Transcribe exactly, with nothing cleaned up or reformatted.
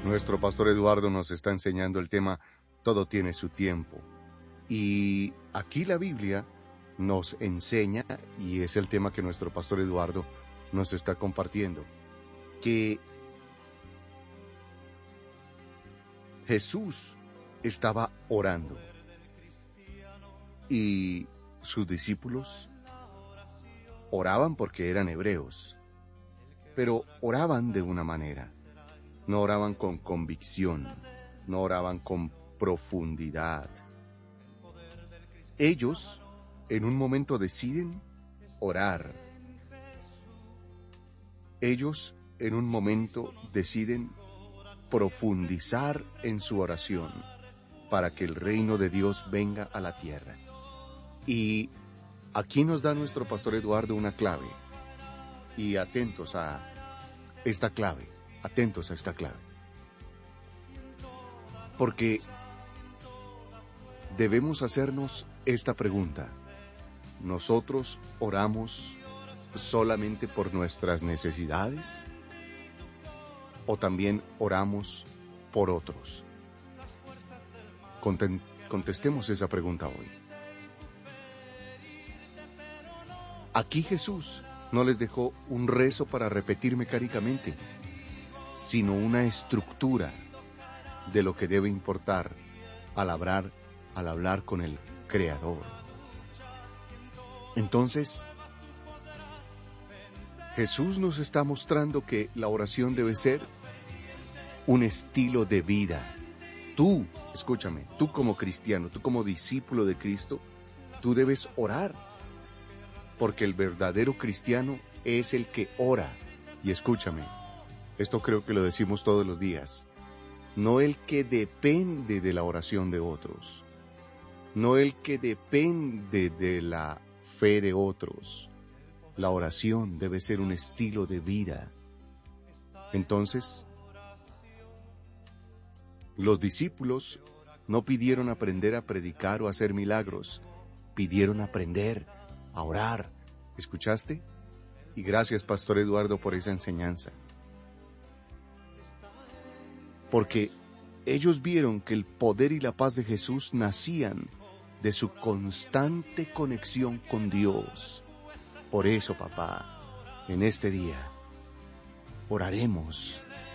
Nuestro pastor Eduardo nos está enseñando el tema Todo tiene su tiempo. Y aquí la Biblia nos enseña, y es el tema que nuestro pastor Eduardo nos está compartiendo, que Jesús estaba orando y sus discípulos oraban porque eran hebreos, pero oraban de una manera. No oraban con convicción, no oraban con profundidad. Ellos, en un momento, deciden orar. Ellos, en un momento, deciden profundizar en su oración para que el reino de Dios venga a la tierra. Y aquí nos da nuestro pastor Eduardo una clave. Y atentos a esta clave. Atentos a esta clave. Porque debemos hacernos esta pregunta. ¿Nosotros oramos solamente por nuestras necesidades? ¿O también oramos por otros? Conten- contestemos esa pregunta hoy. Aquí Jesús no les dejó un rezo para repetir mecánicamente, sino una estructura de lo que debe importar al hablar, al hablar con el Creador. Entonces, Jesús nos está mostrando que la oración debe ser un estilo de vida. Tú, escúchame, tú como cristiano, tú como discípulo de Cristo, tú debes orar, porque el verdadero cristiano es el que ora. Y escúchame, esto creo que lo decimos todos los días, no el que depende de la oración de otros, no el que depende de la fe de otros. La oración debe ser un estilo de vida. Entonces, los discípulos no pidieron aprender a predicar o a hacer milagros, pidieron aprender a orar. ¿Escuchaste? Y gracias, Pastor Eduardo, por esa enseñanza. Porque ellos vieron que el poder y la paz de Jesús nacían de su constante conexión con Dios. Por eso, papá, en este día, oraremos